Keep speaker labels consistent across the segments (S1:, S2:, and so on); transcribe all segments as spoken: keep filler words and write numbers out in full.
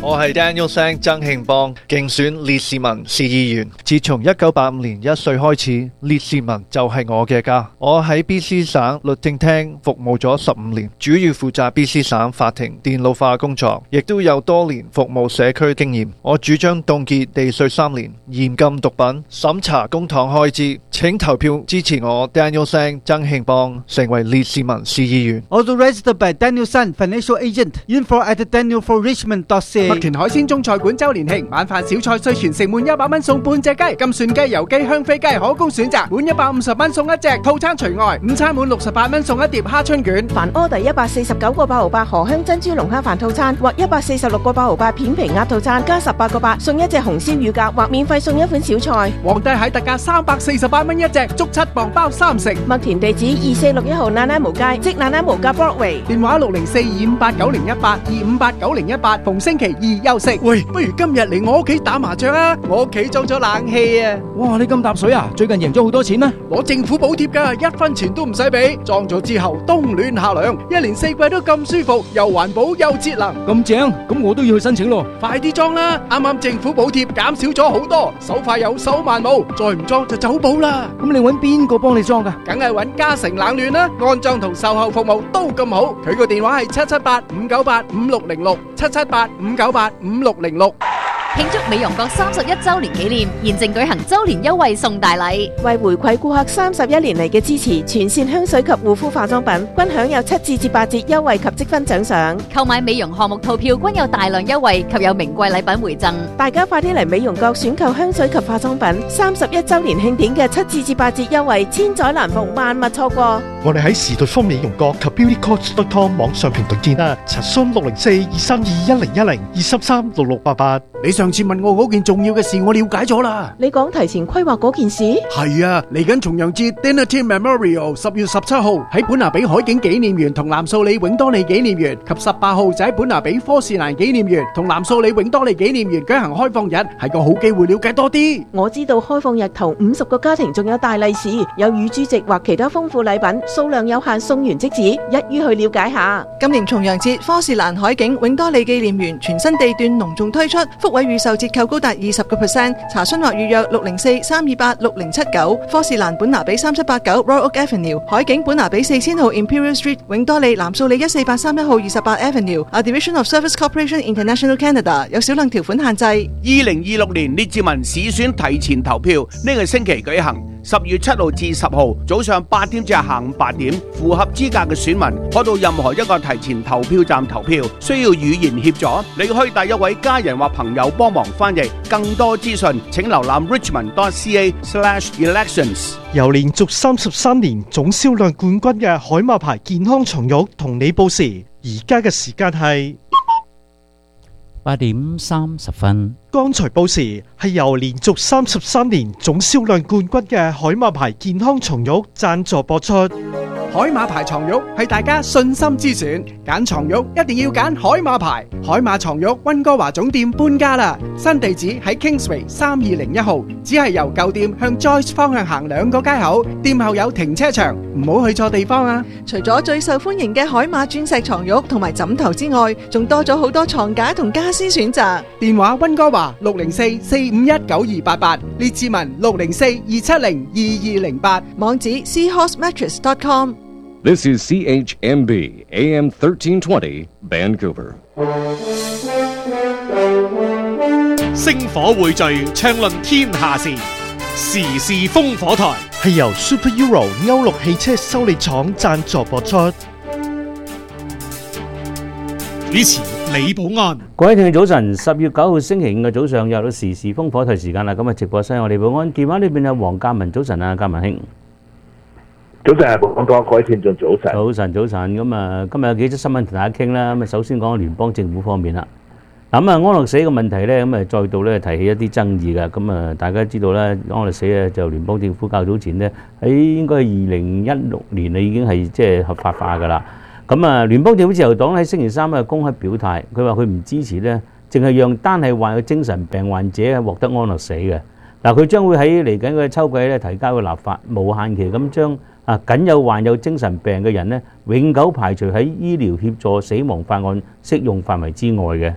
S1: 我係 Daniel Sang 曾慶邦，競選列士文市議員。自從一九八五年一歲開始，列士文就係我嘅家。我喺 B C 省律政廳服務咗十五年，主要負責 B C 省法庭電腦化工作，亦都有多年服務社區經驗。我主張凍結地稅三年，嚴禁毒品，審查公帑開支。請投票支持我 Daniel Sang 曾慶邦成為列士文市議員。
S2: Also registered by Daniel Sang Financial Agent. Info at daniel for richmond dot c a。 麥田海鮮中菜館周年慶，晚飯小菜稅全城滿一百蚊送半隻雞，金蒜雞、油雞、香飛雞可供選擇，滿一百五十蚊送一隻，套餐除外。午餐滿六十八蚊送一碟蝦春卷。
S3: 凡 order 一百四十九個八毫八荷香珍珠龍蝦飯套餐或一百四十六個八毫八片皮鴨套餐，加十八個八送一隻紅燒乳鴿，或免費送一款小菜。
S2: 皇帝蟹特價三百四十八蚊一隻，足七磅包三成。
S3: 麥田地址二四六一號奶奶毛街，即奶奶毛街 Broadway。
S2: 電話六零四二五八九零一八二五八九零一八，逢星期二休息。喂，不如今日嚟我屋企打麻雀啊！我屋企裝咗冷氣啊！
S4: 哇，你咁搭水啊？最近贏咗好多錢啊？
S2: 攞政府補貼㗎，一分錢都唔使俾。裝咗之後冬暖夏涼，一年四季都咁舒服，又環保又節能。
S4: 咁正，咁我都要去申請咯。
S2: 快啲裝啦！啱啱政府補貼減少咗好多，手快有手慢冇，再唔裝就走寶啦。
S4: 咁你搵邊個幫你裝㗎？
S2: 梗係搵嘉誠冷暖啦，安裝同售後服務都咁好。佢個電話係七七八五九八五六零六七七八五九八五六零六。
S5: 慶祝美容閣三十一周年紀念，現正舉行周年優惠送大禮，
S3: 為回饋顧客三十一年嚟嘅支持，全線香水及護膚化妝品均享有七至至八折優惠及積分獎賞。
S5: 購買美容項目套票均有大量優惠及有名貴禮品回贈。
S3: 大家快啲嚟美容閣選購香水及化妝品，三十一周年慶典嘅七至至八折優惠，千載難逢，萬勿錯過。
S6: 我哋喺時代坊美容閣及 beauty coach dot com 網上平台見啦，查詢六零四二三二一零一零二三三六六八八。
S2: 你上次問我嗰件重要嘅事，我了解咗啦。
S3: 你講提前規劃嗰件事？
S2: 係啊，嚟緊重陽節 Dinner Team Memorial 十月十七號喺本拿比海景紀念園同藍素里永多利紀念園，及十八號就喺本拿比科士蘭紀念園同藍素里永多利紀念園舉行開放日，係個好機會了解多啲。
S3: 我知道開放日頭五十個家庭仲有大利是，有乳豬席或其他豐富禮品，數量有限，送完即止，一於去了解下。
S7: 今年重陽節科士蘭海景永多利紀念園全新地段隆重推出，福位預售折扣高達二十個 percent， 查詢或預約六零四三二八六零七九。科士蘭本拿比三七八九 Royal Oak Avenue， 海景本拿比四千號 Imperial Street， 永多利藍素里一四八三一號二十八 Avenue，A Division of Service Corporation International Canada， 有少量條款限制。
S8: 二零二六年列治文市選提前投票呢個星期舉行，十月七號至十號早上八點至下午八點，符合資格嘅選民可到任何一個提前投票站投票，需要語言協助，你可以帶一位家人或朋友幫忙翻譯。更多資訊請瀏覽 richmond dot c a slash elections。
S6: 由連續三十三年總銷量冠軍嘅海馬牌健康床褥同你報時，而家嘅時間係
S9: 八點三十分。
S6: 剛才報時係由連續三十三年總銷量冠軍嘅海馬牌健康床褥贊助播出。
S2: 海馬牌床褥係大家信心之選，揀床褥一定要揀海馬牌。海馬床褥溫哥華總店搬家啦，新地址喺 Kingsway 三二零一號，只係由舊店向 Joyce 方向行兩個街口，店後有停車場，唔好去錯地方啊！
S7: 除咗最受歡迎嘅海馬鑽石床褥同埋枕頭之外，仲多咗好多床架同家私選擇。
S2: 電話溫哥華六零四四五一九二八八，列治文六零四二七零二二零八，
S7: 網址 seahorse mattress dot com。
S10: This is C H M B A M thirteen twenty Vancouver。
S11: 星火匯聚，暢論天下事，時事烽火台
S6: 係由 Super Euro 歐陸汽車修理廠贊助播出。
S11: 主持李寶安。
S9: 各位聽眾早晨，十月九號星期五嘅早上又到時事烽火台時間啦。咁啊，直播室我李寶安，電話裏邊有黃嘉文，早晨啊，嘉文兄。
S12: 早晨啊，寶安哥，各位聽眾早晨。
S9: 早晨，早晨。咁啊，今日有幾則新聞同大家傾啦。咁啊，首先講聯邦政府方面啦。嗱咁啊，安樂死嘅問題咧，咁啊，再度咧提起一啲爭議嘅。咁啊，大家知道咧，安樂死咧就聯邦政府較早前咧喺應該係二零一六年啊，已經係即係合法化㗎啦。咁啊，聯邦政府自由黨喺星期三啊公開表態，佢話佢唔支持咧，淨係讓單係患有精神病患者獲得安樂死嘅。嗱，佢將會喺嚟緊嘅秋季咧提交個立法，無限期咁將啊僅有患有精神病嘅人咧永久排除喺醫療協助死亡法案適用範圍之外嘅。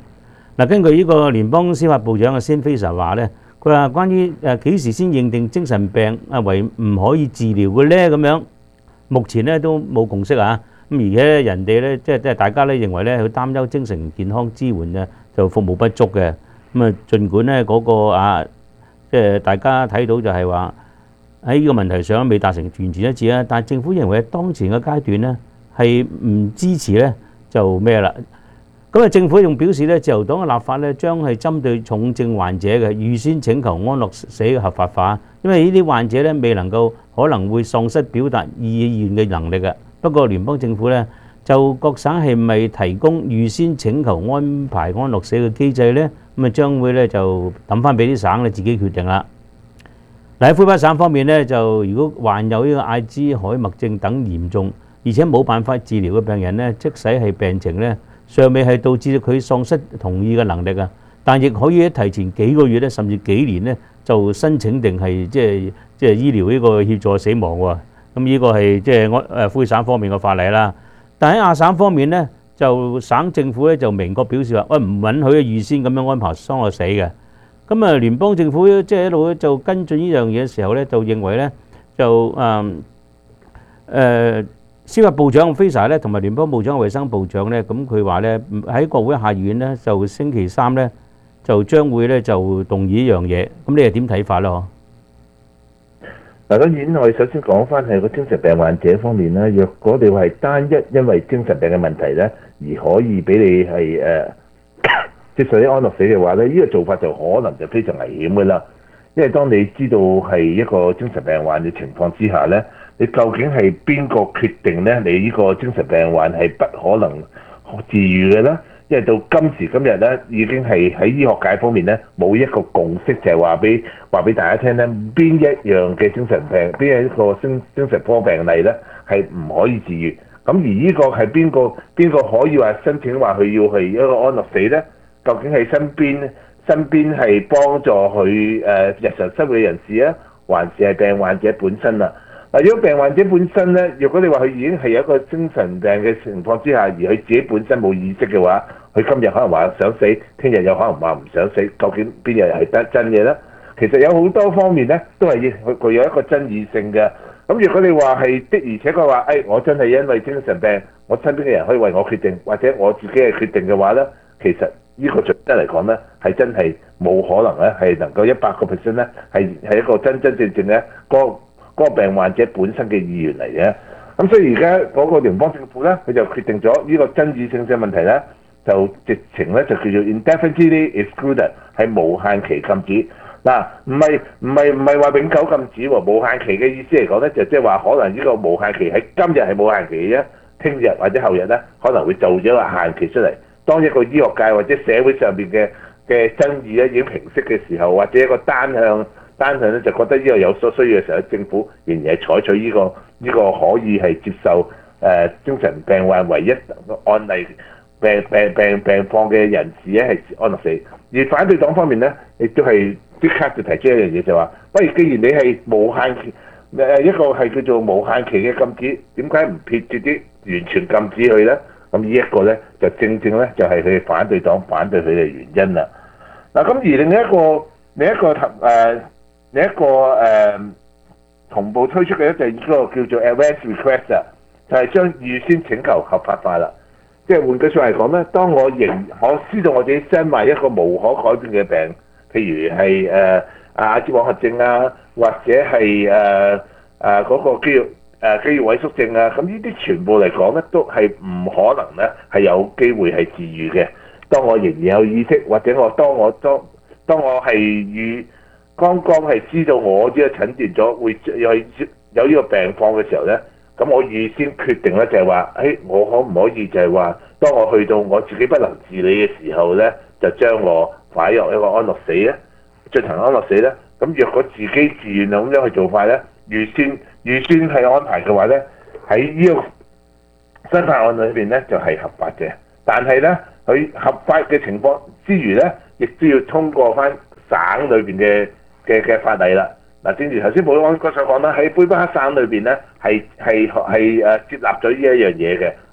S9: 嗱，根據呢個聯邦司法部長嘅 Sean Fraser 話咧，佢話關於誒幾時先認定精神病啊為唔可以治療嘅咧咁樣，目前咧都冇共識啊。咁而且人哋咧即係即係大家咧認為咧佢擔憂精神健康支援啊就服務不足嘅。咁啊，儘管咧嗰個啊即係大家睇到就係話喺呢個問題上未達成完全一致啊，但係政府認為喺當前嘅階段咧係唔支持咧就咩啦。咁啊，政府仲表示咧，自由黨嘅立法咧將係針對重症患者嘅預先請求安樂死嘅合法化，因為呢啲患者咧未能夠可能會喪失表達意願嘅能力嘅。不過聯邦政府咧就各省係咪提供預先請求安排安樂死嘅機制咧？咁啊將會咧就抌翻俾啲省咧自己決定啦。嗱，喺魁北克省方面咧，就如果患有呢個艾滋海默症等嚴重而且冇辦法治療嘅病人咧，即使係病情咧尚未係導致佢喪失同意嘅能力啊，但亦可以提前幾個月咧，甚至幾年咧就申請定係即係即係醫療呢個協助死亡喎。咁呢個係即係安誒魁省方面嘅法例啦。但喺亞省方面咧，就省政府咧就明確表示話，喂唔允許預先咁樣安排安樂死嘅。咁啊，聯邦政府即係一路就跟進呢樣嘢嘅時候咧，就認為咧就誒誒司法部長菲薩咧同埋聯邦部長衞生部長咧，咁佢話咧喺國會下議院咧就星期三咧就將會咧就動議呢樣嘢。咁你係點睇法咧？嗬？
S12: 嗱，當然我哋首先講翻係個精神病患者方面咧，若果你話係單一因為精神病嘅問題咧，而可以俾你係誒、呃、接受啲安樂死嘅話咧，呢、這個做法就可能就非常危險嘅啦。因為當你知道係一個精神病患嘅情況之下咧，你究竟係邊個決定咧？你呢個精神病患係不可能治癒嘅咧？因為到今時今日咧，已經係喺醫學界方面咧冇一個共識，就係話俾話俾大家聽咧，邊一樣嘅精神病，邊一個精精神科病例咧係唔可以治癒。咁而呢個係邊個邊個可以話申請話佢要係一個安樂死咧？究竟係身邊身邊係幫助佢誒、呃、日常生活嘅人士啊，還是係病患者本身啊？嗱，如果病患者本身咧，如果你話佢已經係有一個精神病嘅情況之下，而佢自己本身冇意識嘅話，佢今日可能話想死，聽日有可能話唔想死，究竟邊日係得真嘅咧？其實有好多方面咧，都係佢具有一個爭議性嘅。咁如果你話係的，而且佢話誒，我真係因為精神病，我身邊嘅人可以為我決定，或者我自己係決定嘅話咧，其實呢個準則嚟講咧，係真係冇可能咧，係能夠一百個 percent 咧，係係一個真真正正咧嗰嗰個病患者本身嘅意願嚟嘅。咁所以而家嗰個聯邦政府咧，佢就決定咗呢個爭議性嘅問題咧，就直情咧就叫做 indefinitely excluded， 係無限期禁止。嗱，唔係唔係唔係話永久禁止喎，無限期嘅意思嚟講咧，就即係話可能呢個無限期喺今日係無限期嘅，聽日或者後日咧可能會做咗個限期出嚟。當一個醫學界或者社會上邊嘅嘅爭議咧已經平息嘅時候，或者一個單向單向咧就覺得呢個有所需要嘅時候，政府仍然係採取呢、這個呢、這個可以係接受誒、呃、精神病患唯一案例病病病病況嘅人士咧係安樂死。而反對黨方面咧，亦都係即刻就提出一樣嘢，就話：不如既然你係無限期誒一個係叫做無限期嘅禁止，點解唔撇住啲完全禁止佢咧？咁呢一個咧就正正咧就係佢哋反對黨反對佢嘅原因啦。嗱，咁而另一個另一個誒、呃、另一個誒、呃、同步推出嘅咧就係呢個叫做 advance request 啊，就係將預先請求合法化啦。即係換句説話嚟講咧，當我仍我知道我自己身患一個無可改變嘅病，譬如係誒阿茲網合症啊，或者係誒誒嗰個肌肉誒、呃、肌肉萎縮症啊，咁呢啲全部嚟講咧，都係唔可能咧係有機會係治癒嘅。當我仍然有意識，或者我當我當當我係與剛剛係知道我呢個診斷咗會有有呢個病況嘅時候咧。咁我預先決定咧，就係話，誒，我可唔可以就係話，當我去到我自己不能自理嘅時候咧，就將我擺入一個安樂死咧，進行安樂死咧。咁若果自己自願咁樣去做法咧，預先預先係安排嘅話咧，喺呢個新法案裏邊咧就係合法嘅。但係咧，佢合法嘅情況之餘咧，亦都要通過翻省裏邊嘅嘅嘅法例啦。嗱，正如頭先保安局所講啦，喺魁北克省裏邊咧，係係係誒接納咗呢一樣嘢嘅，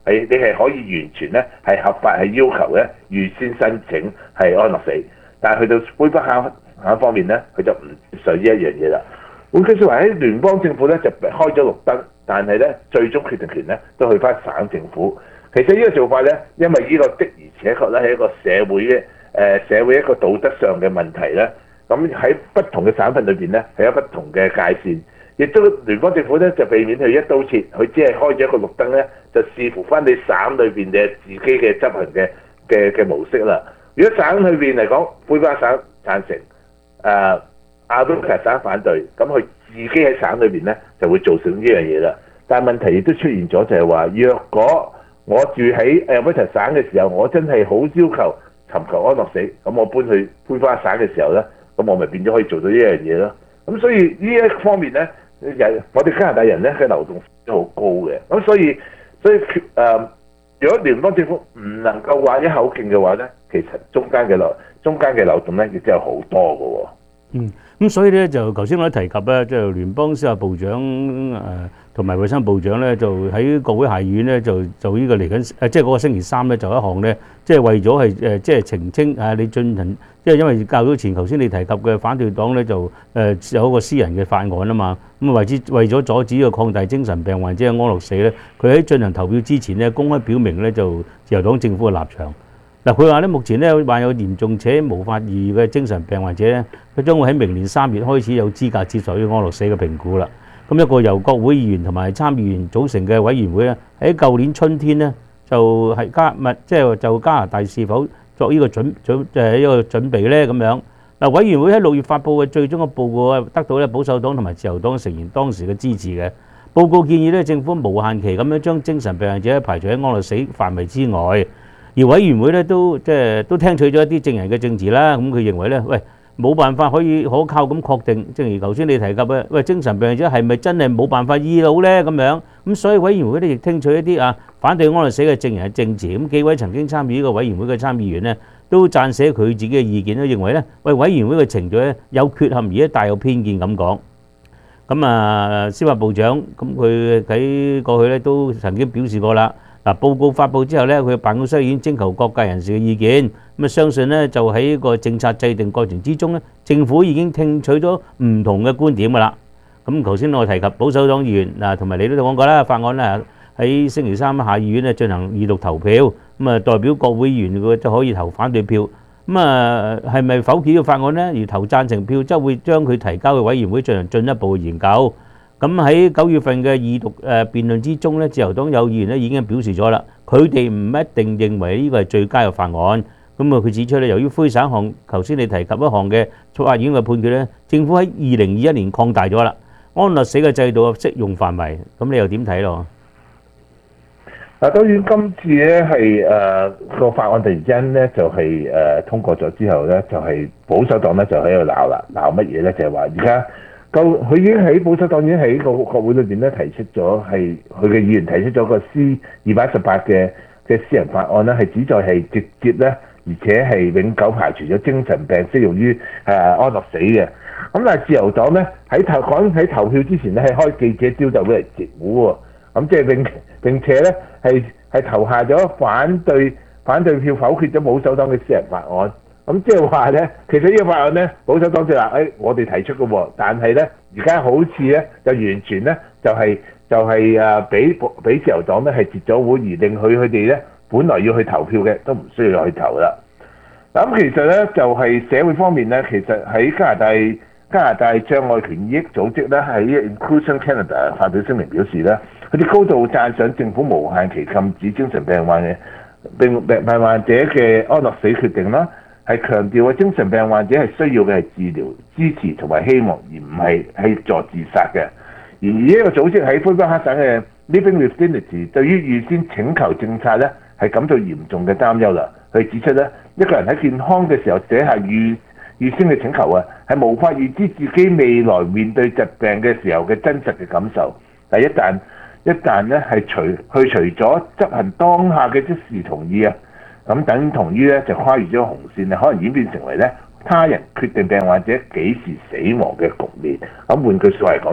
S12: 係你係可以完全咧係合法係要求咧預先申請係安樂死，但係去到魁北克省方面咧，佢就唔接受呢一樣嘢啦。換句説話喺聯邦政府咧就開咗綠燈，但係咧最終決定權咧都去翻省政府。其實呢個做法咧，因為呢個的而且確咧係一個社會嘅誒、呃、社會一個道德上嘅問題咧。咁喺不同嘅省份裏邊咧係有不同嘅界線，亦都聯邦政府咧就避免佢一刀切，佢只係開咗一個綠燈咧，就視乎翻你省裏邊嘅自己嘅執行嘅嘅嘅模式啦。如果省裏邊嚟講，魁北克省贊成，誒阿多卡省反對，咁佢自己喺省裏邊咧就會造成呢樣嘢啦。但係問題亦都出現咗，就係話，若果我住喺阿多卡省嘅時候，我真係好要求尋求安樂死，咁我搬去魁北克省嘅時候咧，咁我咪變咗可以做到呢樣嘢咯。咁所以呢一方面咧，人我哋加拿大人咧嘅流動都好高嘅。咁所以所以誒、呃，如果聯邦政府唔能夠話一口徑嘅話咧，其實中間嘅流中間嘅流動咧亦都有好多嘅喎、哦。
S9: 嗯，咁所以咧就頭先我都提及咧，即係聯邦司法部長誒同埋衞生部長咧，就喺國會下議院咧就就呢個嚟緊誒，即係嗰個星期三咧就一項咧，即係為咗係誒即係澄清啊，你進行即係因為較早前頭先你提及嘅反對黨咧就誒有一個私人嘅法案啊嘛，咁為之為咗阻止呢個擴大精神病患者嘅安樂死咧，佢喺進行投票之前咧公開表明咧就自由黨政府嘅立場。嗱，佢話咧，目前咧患有嚴重且無法治癒嘅精神病患者咧，佢將會喺明年三月開始有資格接受呢個安樂死嘅評估啦。咁一個由國會議員同埋參議員組成嘅委員會咧，喺舊年春天咧就係加密，即係就加拿大是否作呢個準準誒一個準備咧咁樣。嗱，委員會喺六月發布嘅最終嘅報告啊，得到咧保守黨同埋自由黨成員當時嘅支持嘅。報告建議咧，政府無限期咁樣將精神病患者排除喺安樂死範圍之外。而委員會咧都即係都聽取咗一啲證人嘅證詞啦，咁佢認為咧，喂冇辦法可以可靠咁確定，正如頭先你提及嘅，喂精神病患者係咪真係冇辦法醫到咧咁樣？咁所以委員會咧亦聽取一啲啊反對安樂死嘅證人嘅證詞，咁幾位曾經參與呢個委員會嘅參議員咧，都撰寫佢自己嘅意見咧，認為咧，喂委員會嘅程序咧有缺陷而且帶有偏見咁講。咁啊，司法部長咁佢喺過去咧都曾經表示過啦。嗱，報告發布之後咧，佢嘅辦公室已經徵求各界人士嘅意見，咁啊相信咧就喺個政策制定過程之中咧，政府已經聽取咗唔同嘅觀點㗎啦。咁頭先我提及保守黨議員嗱，同埋你都講過啦，法案咧喺星期三下議院咧進行二讀投票，咁啊代表國會議員佢就可以投反對票，咁啊係咪否決呢個法案咧？而投贊成票則會將佢提交去委員會進行進一步嘅研究。咁喺九月份嘅二讀誒辯論之中咧，自由黨有議員咧已經表示咗啦，佢哋唔一定認為呢個係最佳嘅法案。咁啊，佢指出咧，由於魁省項頭先你提及一項嘅法院嘅判決咧，政府喺二零二一年擴大咗啦安樂死嘅制度嘅適用範圍。咁你又點睇咯？
S12: 嗱，當然今次咧係誒個法案突然間咧就係、是、誒、呃、通過咗之後咧，就係、是、保守黨咧就喺度鬧啦，鬧乜嘢咧？就係話而家。夠佢已經喺保守黨已經喺個國會裏邊咧提出咗係佢嘅議員提出咗個 C 二百一十八嘅嘅私人法案咧，係旨在係直接咧，而且係永久排除咗精神病適用於誒、呃、安樂死嘅。咁但係自由黨咧喺投講喺投票之前咧係開記者招待會嚟截胡喎，咁即係並並且咧係係投下咗反對反對票，否決咗保守黨嘅私人法案。咁即係話咧，其實呢個法案咧，保守黨就話：，誒、哎，我哋提出嘅喎，但係咧，而家好似咧，就完全咧，就係、是、就係誒，俾俾自由黨咧係截咗會，而令佢佢哋咧，本來要去投票嘅，都唔需要去投啦。咁其實咧，就係、是、社會方面咧，其實喺加拿大加拿大障礙權益組織咧，喺 Inclusion Canada 發表聲明表示咧，佢哋高度讚賞政府無限期禁止精神病患嘅病病病患者嘅安樂死決定啦。係強調啊，精神病患者係需要嘅係治療、支持同埋希望，而唔係協助自殺嘅。而呢個組織喺魁北克省嘅 Living with Dignity 對於預先請求政策咧係感到嚴重嘅擔憂啦。佢指出咧，一個人喺健康嘅時候寫下預預先嘅請求啊，係無法預知自己未來面對疾病嘅時候嘅真實嘅感受。但一旦一旦咧係除去除咗執行當下嘅即時同意啊。咁等同於咧就跨越咗紅線啊，可能演變成為咧他人決定病患者幾時死亡嘅局面。咁換句説話嚟講咧，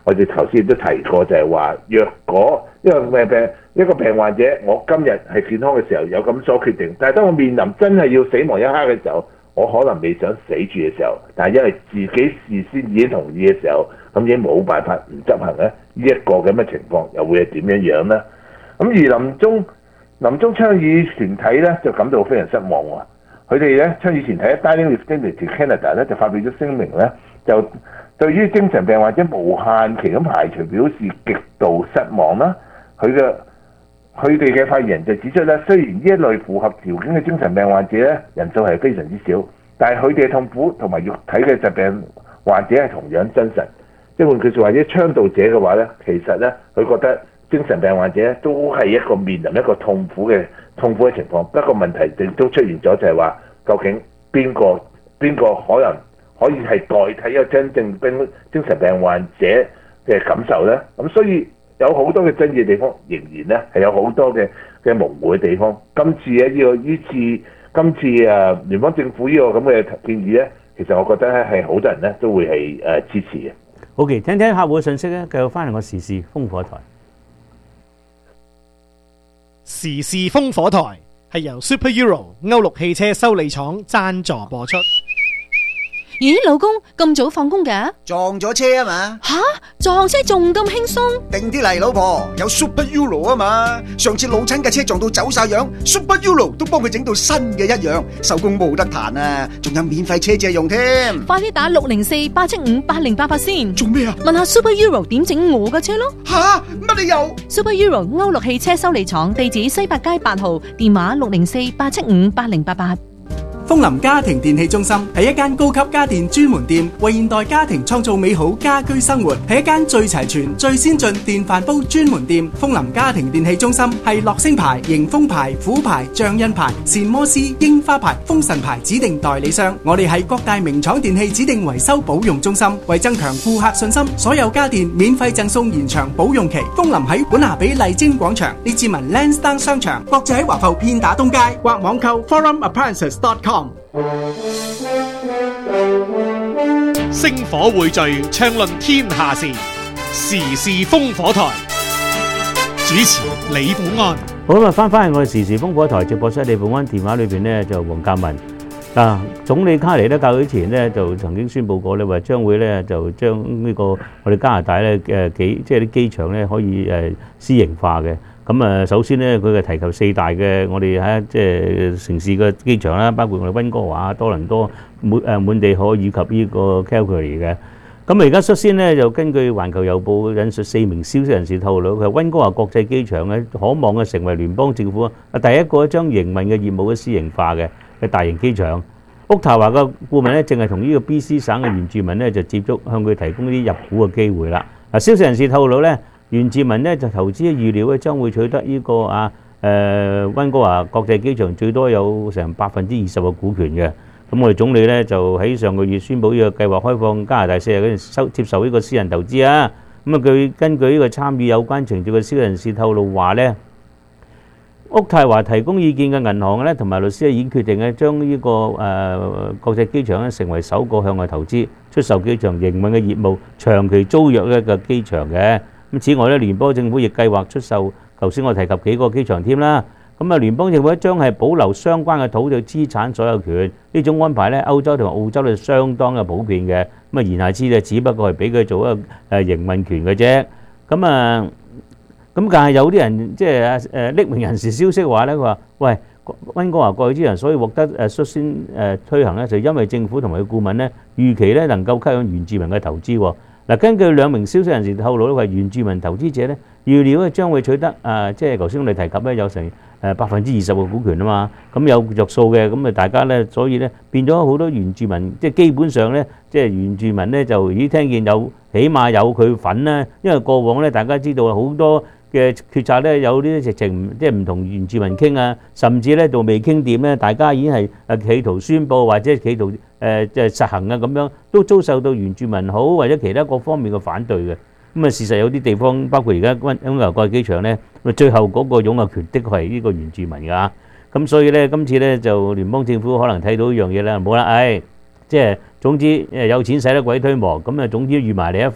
S12: 我哋頭先亦都提過，就係話，若果一個病病一個病患者，我今日係健康嘅時候有咁所決定，但係當我面臨真係要死亡一刻嘅時候，我可能未想死住嘅時候，但係因為自己事先已經同意嘅時候，咁已經冇辦法唔執行咧，呢一個咁嘅情況又會係點樣樣咧？咁而臨終臨終倡議團體咧就感到非常失望喎。佢哋咧倡議團體 Dying with Dignity Canada 咧就發表咗聲明咧，就對於精神病患者無限期咁排除表示極度失望啦。佢嘅佢哋嘅發言人就指出咧，雖然呢一類符合條件嘅精神病患者咧人數係非常之少，但係佢哋嘅痛苦同埋肉體嘅疾病患者係同樣真實。即係換句説話，啲倡導者嘅話咧，其實咧佢覺得精神病患者都係一個面臨一個痛苦嘅痛苦嘅情況。不過問題亦都出現咗，就係話究竟邊個邊個可能可以係代替一個真正病精神病患者嘅感受咧？咁所以有好多嘅爭議嘅地方，仍然咧係有好多嘅嘅模糊嘅地方。今次咧呢個呢次今次誒聯邦政府呢個咁嘅建議咧，其實我覺得咧係好多人咧都會係誒支持嘅。
S9: OK，聽聽客戶嘅信息咧，繼續翻嚟我時事烽火台。
S11: 時事烽火台係由 Super Euro 歐陸汽車修理廠贊助播出。
S5: 咦，老公咁早放工嘅？
S13: 撞咗車啊嘛！
S5: 吓，撞車仲咁輕鬆？
S13: 定啲嚟，老婆，有 Super Euro 啊嘛！上次老親嘅車撞到走晒樣 ，Super Euro 都幫佢整到新嘅一樣，手工冇得彈啊！仲有免費車借用添。
S5: 快啲打六零四八七五八零八八先。
S13: 做咩啊？
S5: 問下 Super Euro 點整我嘅車咯。
S13: 吓，乜你又
S5: ？Super Euro 歐陸汽車修理廠，地址西八街八號，電話六零四八七五八零八八。
S2: 楓林家庭電器中心係一間高級家電專門店，為現代家庭創造美好家居生活，係一間最齊全、最先進電飯煲專門店。楓林家庭電器中心係樂聲牌、迎風牌、虎牌、象印牌、善摩斯、櫻花牌、風神牌指定代理商。我哋係各大名廠電器指定維修保用中心，為增強顧客信心，所有家電免費贈送延長保用期。楓林喺本拿比麗晶廣場、列治文 Lansdowne 商場，國際喺華埠片打東街，或網購 forum appliances dot com。
S11: 星火匯聚，暢論天下事，時事烽火台。主持李寶安。
S9: 好啦，翻返去我哋時事烽火台直播室，李寶安電話裏邊呢就黃鑑文啊，總理卡尼咧較早前呢就曾經宣布過咧，話將會咧就將呢個我哋加拿大咧嘅機即係啲機場咧可以誒私營化嘅。咁啊，首先咧，佢嘅提及四大嘅我哋喺即係城市嘅機場啦，包括我哋溫哥華、多倫多、滿誒滿地可以及呢個 Calgary 嘅。咁啊，而家率先咧就根據環球郵報引述四名消息人士透露，佢溫哥華國際機場咧可望嘅成為聯邦政府啊第一個將營運嘅業務嘅私營化嘅嘅大型機場。渥太華嘅顧問咧，正係同呢個 B C 省嘅原住民咧就接觸，向佢提供啲入股嘅機會啦。嗱，消息人士透露咧，原住民咧就投資預料咧將會取得呢個啊誒溫哥華國際機場最多有成百分之二十嘅股權嘅。咁我哋總理咧就喺上個月宣布呢個計劃開放加拿大四日嗰陣收接受呢個私人投資啊。咁啊，佢根據呢個參與有關程序嘅消息人士透露話咧，渥太華提供意見嘅銀行咧同埋律師已經決定咧將呢個誒國際機場咧成為首個向外投資出售機場營運嘅業務長期租約一個機場嘅。咁此外咧，聯邦政府亦計劃出售頭先我提及幾個機場添啦。咁啊，聯邦政府咧將係保留相關嘅土地資產所有權。呢種安排咧，歐洲同埋澳洲咧相當嘅普遍嘅。咁啊，言下之意只不過係俾佢做一個誒營運權嘅啫。咁啊，咁但係有啲人即係誒匿名人士消息話咧，佢話：喂，溫哥華過去之人所以獲得誒率先誒推行咧，就因為政府同埋佢顧問咧預期咧能夠吸引原住民嘅投資喎。嗱，根據兩名消息人士透露咧，話原住民投資者咧預料咧將會取得誒，即係頭先我哋提及咧有成誒百分之二十嘅股權啊嘛，咁有著數嘅，咁啊大家咧，所以咧變咗好多原住民，即係基本上咧，即係原住民咧就已經聽見有，起碼有佢份啦，因為過往咧大家知道好多嘅決策咧有啲直情即係唔同原住民傾啊，甚至咧到未傾掂咧，大家已經係誒企圖宣佈或者企圖誒即係實行啊咁樣，都遭受到原住民好或者其他各方面嘅反對嘅。咁啊，事實有啲地方，包括而家溫溫哥華國際機場咧，最後嗰個擁有權的確係呢個原住民㗎。咁所以咧，今次咧就聯邦政府可能睇到一樣嘢啦，冇啦，唉，即係總之誒有錢使得鬼推磨，咁啊總之預埋你一份。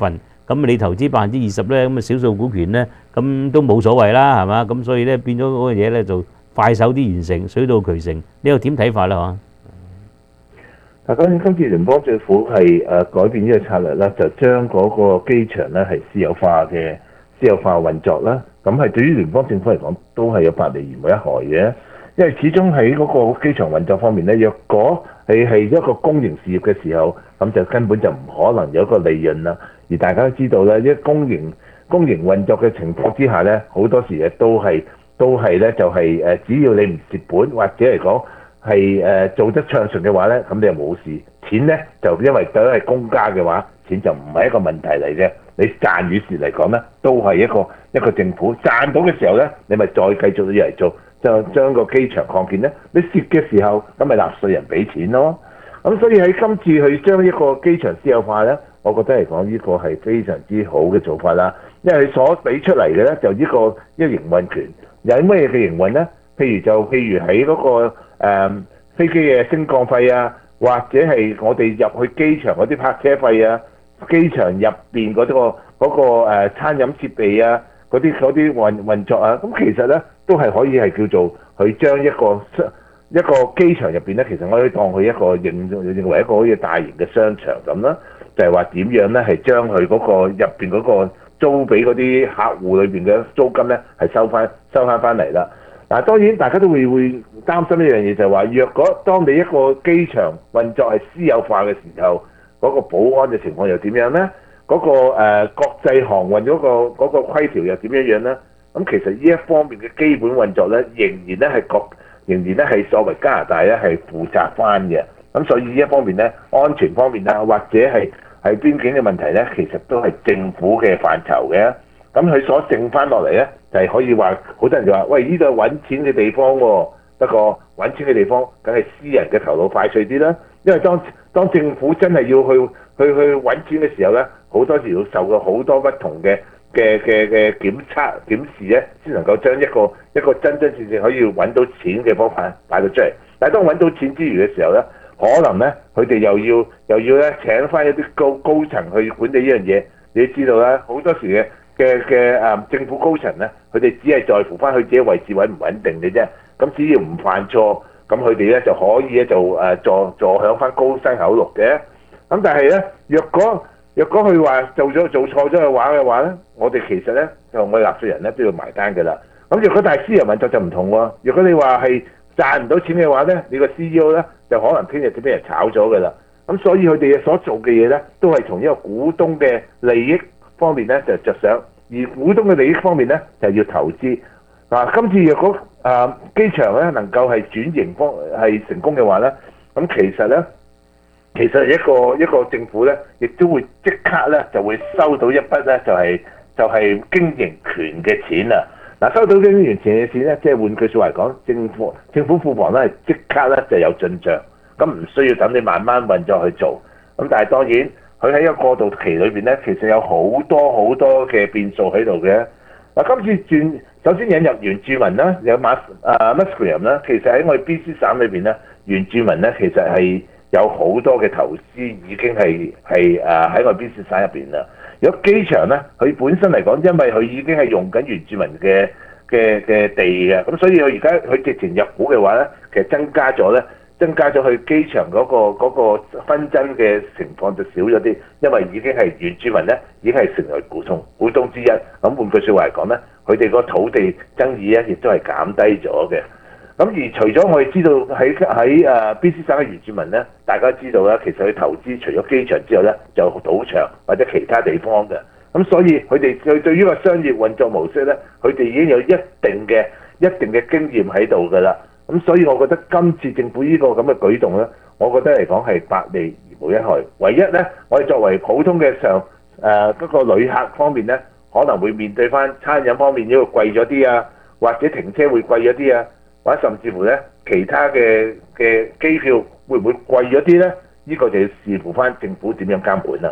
S9: 咁你投資百分之二十咧，咁啊少數股權咧，咁都冇所謂啦，係嘛？咁所以咧變咗嗰樣嘢咧就快手啲完成，水到渠成。你又點睇法啦？
S12: 嗱，當然今次聯邦政府係誒改變呢個策略啦，就將嗰個機場咧係私有化嘅私有化運作啦。咁係對於聯邦政府嚟講都係有百利而無一害嘅，因為始終喺嗰個機場運作方面咧，若果係係一個公營事業嘅時候，咁就根本就唔可能有一個利潤啦。而大家都知道咧，一公營公營運作嘅情況之下咧，好多時咧都係都係咧就係誒，只要你唔蝕本或者嚟講係誒做得暢順嘅話咧，咁你就冇事。錢咧就因為都係公家嘅話，錢就唔係一個問題嚟嘅。你賺與蝕嚟講咧，都係一個一個政府賺到嘅時候咧，你咪再繼續啲嚟做，就將個機場擴建咧。你蝕嘅時候，咁咪納稅人俾錢咯。咁所以喺今次去將一個機場私有化咧，我覺得嚟講呢個係非常之好嘅做法啦。因為佢所俾出嚟嘅咧，就呢個一個營運權有咩嘅營運咧？譬如就譬如喺嗰、那個、呃、飛機嘅升降費啊，或者係我哋入去機場嗰啲泊車費啊，機場入邊嗰、那個嗰、那個、呃、餐飲設備啊，嗰啲嗰啲運運作啊，咁其實咧都係可以係叫做去將一個一個機場入邊咧，其實我可以當佢一個認認為一個好似大型嘅商場咁啦，就係話點樣咧係將佢嗰個入邊嗰個租俾嗰啲客戶裏邊嘅租金咧係收翻收翻翻嚟啦。嗱，當然大家都會會擔心一樣嘢，就係話，若果當你一個機場運作係私有化嘅時候，嗰個保安嘅情況又點樣咧？嗰個誒國際航運嗰個嗰個規條又點樣樣咧？咁其實呢一方面嘅基本運作咧，仍然咧係國仍然咧係作為加拿大咧係負責翻嘅。咁所以呢一方面咧，安全方面啊，或者係係邊境嘅問題咧，其實都係政府嘅範疇嘅。咁佢所剩翻落嚟咧，就係、是、可以話，好多人就話：喂，呢度係揾錢嘅地方喎、哦。不過揾錢嘅地方，梗係私人嘅頭腦快脆啲啦。因為當當政府真係要去去去揾錢嘅時候咧，好多時要受過好多不同嘅嘅嘅嘅檢測檢視咧，先能夠將一個一個真真正正可以揾到錢嘅方法擺到出嚟。但係當揾到錢之餘嘅時候咧，可能咧佢哋又要又要咧請翻一啲高高層去管理呢樣嘢。你知道咧，好多時嘅。嘅嘅誒政府高層咧，佢哋只係在乎翻佢自己位置穩唔穩定嘅啫。咁只要唔犯錯，咁佢哋咧就可以咧就誒坐坐享翻高薪厚祿嘅。咁但係咧，若果若果佢話做咗做錯咗嘅話嘅話咧，我哋其實咧就我哋納稅人咧都要埋單㗎啦。咁若果大私人運作就唔同喎。若果你話係賺唔到錢嘅話咧，你個 C E O 咧就可能聽日就俾人炒咗㗎啦。咁所以佢哋所做嘅嘢咧，都係從一個股東嘅利益方面咧就着想，而股東嘅利益方面咧就要投資。嗱、啊，今次若果啊機場咧能夠係轉型方係成功嘅話咧，咁其實咧其實一個一個政府咧，亦都會即刻咧就會收到一筆咧就係、是、就係、是、經營權嘅錢啊！嗱，收到經營權嘅錢咧，即係換句説話嚟講，政府政府庫房咧係即刻咧就有進帳，咁唔需要等你慢慢運作去做。咁但係當然。佢喺一個過渡期裏邊咧，其實有好多好多嘅變數喺度嘅。嗱，今次轉首先引入原住民啦，有馬啊 Musqueam 啦，其實喺我哋 B C 省裏邊咧，原住民咧其實係有好多嘅投資已經係係誒喺我哋 B C 省入邊啦。如果機場咧，佢本身嚟講，因為佢已經係用緊原住民嘅嘅嘅地嘅，咁所以佢而家佢直情入股嘅話咧，其實增加咗咧。增加咗去機場嗰、嗰個嗰個紛爭嘅情況就少咗啲，因為已經係原住民咧，已經係成為股東股東之一。咁換句説話嚟講咧，佢哋個土地爭議咧，亦都係減低咗嘅。咁而除咗我哋知道喺喺誒 B C 省嘅原住民咧，大家知道啦，其實佢投資除咗機場之後咧，就賭場或者其他地方嘅。咁所以佢哋對對於個商業運作模式咧，佢哋已經有一定嘅一定嘅經驗喺度㗎啦。咁所以，我覺得今次政府呢個咁嘅舉動咧，我覺得嚟講係百利而無一害。唯一咧，我哋作為普通嘅上誒嗰個旅客方面咧，可能會面對翻餐飲方面呢個貴咗啲啊，或者停車會貴咗啲啊，或者甚至乎咧其他嘅嘅機票會唔會貴咗啲咧？呢、呢個就要視乎翻政府點樣監管啦。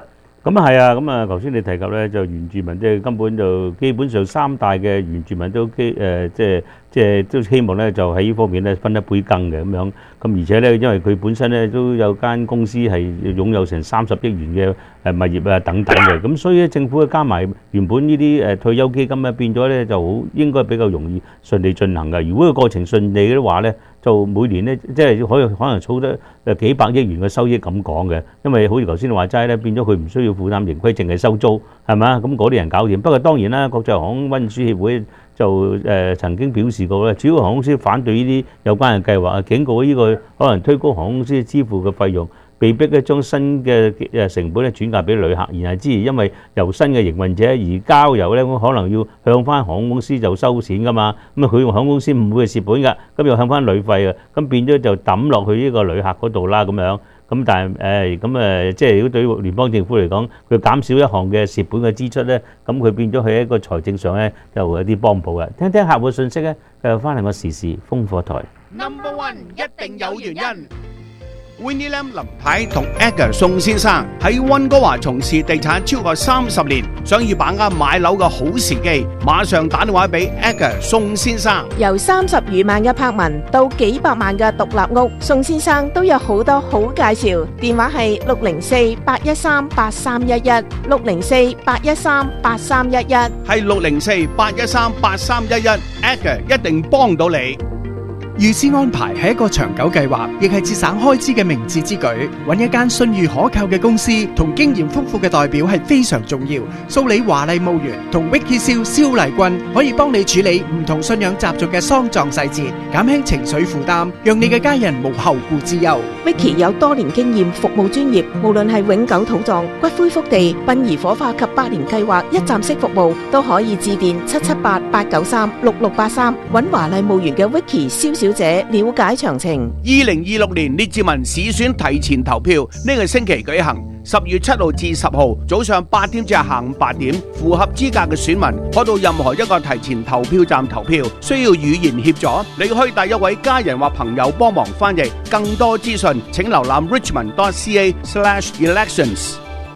S9: 咁啊係啊，咁啊頭先你提及咧就原住民即係根本就基本上三大嘅原住民都基誒即係即係都希望咧就喺呢方面咧分一杯羹嘅咁樣。咁而且咧因為佢本身咧都有間公司係擁有成三十億元嘅誒物業啊等等嘅，咁所以咧政府加埋原本呢啲誒退休基金咧變咗咧就好應該比較容易順利進行嘅。如果個過程順利嘅話咧，就每年咧即係可以可能儲得誒幾百億元嘅收益咁講嘅，因為好似頭先你話齋咧，變咗佢唔需要負擔盈虧，淨係收租係咪啊？咁嗰啲人搞掂。不過當然啦，國際航空運輸協會就誒、呃、曾經表示過咧，主要航空公司反對呢啲有關嘅計劃，警告呢個可能推高航空公司支付嘅費用，被逼咧將新嘅誒成本咧轉嫁俾旅客，然後之而因為由新嘅營運者而交由咧，可能要向翻航空公司就收錢噶嘛，咁啊佢航空公司唔會係蝕本㗎，咁又向翻旅費啊，咁變咗就抌落去呢個旅客嗰度啦咁樣。咁但係誒咁誒，即係如果對於聯邦政府嚟講，佢減少一項嘅蝕本嘅支出咧，咁佢變咗喺一個財政上咧就有啲幫補嘅。聽聽客戶信息咧，繼續翻嚟個時事烽火台。
S8: Number one 一定有原因。Winnie Lam 林太同 Edgar 宋先生喺溫哥華從事地產超過三十年，想要把握買樓嘅好時機，馬上打電話俾 Edgar 宋先生。
S3: 由三十餘萬嘅柏文到幾百萬嘅獨立屋，宋先生都有好多好介紹。電話係六零四八一三八三一一，六零四八一三八三一一，
S8: 係六零四八一三八三一一 ，Edgar 一定幫到你。
S2: 預先安排係一個長久計劃，亦係節省開支嘅明智之舉。揾一間信譽可靠嘅公司同經驗豐富嘅代表係非常重要。蘇里華麗墓園同 Vicky 蕭蕭麗君可以幫你處理唔同信仰習俗嘅喪葬細節，減輕情緒負擔，讓你嘅家人無後顧之憂。
S3: Vicky 有多年經驗，服務專業，無論係永久土葬、骨灰福地、殯儀火化及百年計劃一站式服務，都可以致電七七八八九三六六八三，揾華麗墓園嘅 Vicky 蕭小姐了解詳情。
S8: 二零二六年列治文市選提前投票呢個星期舉行，十月七號至十號早上八點至下午八點，符合資格嘅選民可到任何一個提前投票站投票，需要語言協助，你可以帶一位家人或朋友幫忙翻譯。更多資訊請瀏覽 richmond dot c a slash elections。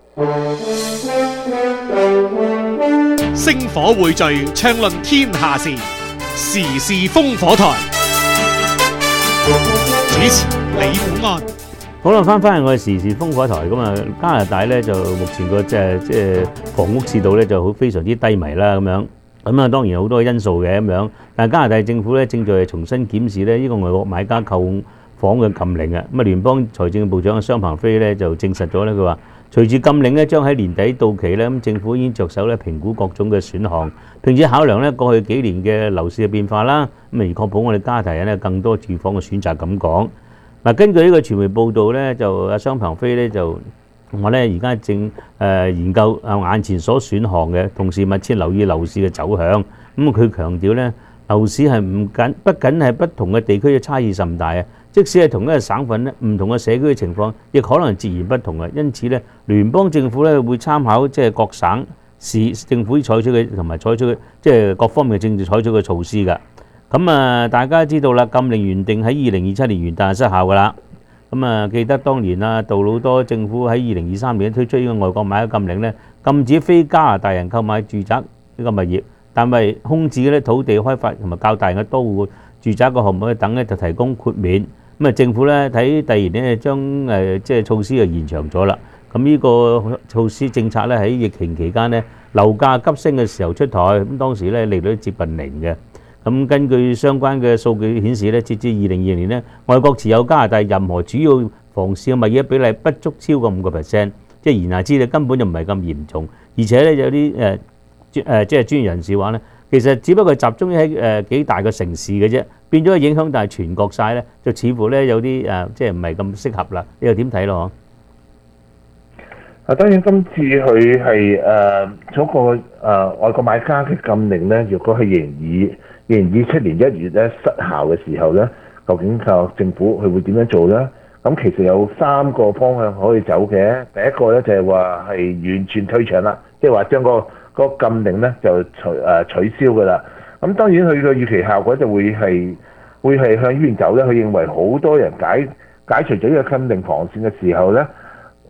S11: 星火匯聚，暢論天下事，時事烽火台。主持李寶安。
S9: 好啦，翻返去我哋時事烽火台咁啊，加拿大咧就目前個即係即係房屋市道咧就好非常之低迷啦咁樣。咁啊當然有好多因素嘅咁樣，但係加拿大政府咧正在重新檢視咧呢個外國買家購房嘅禁令啊。咁啊聯邦財政部長商鵬飛咧就證實咗咧，佢話隨住禁令咧將喺年底到期咧，咁政府已經着手咧評估各種嘅選項，並且考量咧過去幾年嘅樓市嘅變化啦，咁而確保我哋加拿大人咧更多住房嘅選擇咁講。嗱，根據呢個傳媒報道咧，就阿商鵬飛咧就話咧而家正誒研究啊眼前所選項嘅，同時密切留意樓市嘅走向。咁佢強調咧樓市係唔僅不僅係不同嘅地區嘅差異甚大啊，即使係同一個省份咧，唔同嘅社區嘅情況亦可能截然不同嘅。因此咧，聯邦政府咧會參考即係各省市政府採取嘅同埋採取嘅即係各方面嘅政治採取嘅措施㗎。咁啊，大家知道啦，禁令原定喺二零二七年元旦失效㗎啦。咁啊，記得當年啊，杜魯多政府喺二零二三年推出呢個外國買家禁令咧，禁止非加拿大人購買住宅呢個物業，但係空置嘅土地開發同埋較大嘅都會住宅嘅項目等咧就提供豁免。咁啊，政府咧睇第二年咧將誒即係措施就延長咗啦。咁呢個措施政策咧喺疫情期間咧樓價急升嘅時候出台，咁當時咧利率接近零嘅。咁根據相關嘅數據顯示咧，截至二零二零年咧，外國持有加拿大任何主要房市嘅物業比例不足超過五個 percent， 即係言下之意根本就唔係咁嚴重。而且咧有啲誒誒即係專業人士話咧，其實只不過集中喺誒幾大個城市嘅啫，變咗影響但係全國晒咧，就似乎咧有啲誒即係唔係咁適合啦。你又點睇咯？
S12: 啊，當然今次佢係誒嗰個誒外國買家嘅禁令咧，如果係仍以二零二七年一月咧失效嘅時候咧，究竟靠政府佢會點樣做咧？咁其實有三個方向可以走嘅。第一個咧就係話係完全退場啦，即係話將個個禁令咧就取誒取消㗎啦。咁當然佢嘅預期效果就會係會係向呢邊走咧。佢認為好多人解解除咗呢個禁令防線嘅時候咧，